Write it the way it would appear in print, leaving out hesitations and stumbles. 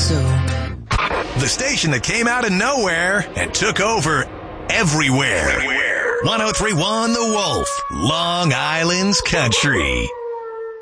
so. The station that came out of nowhere and took over everywhere. 103.1 The Wolf, Long Island's Country.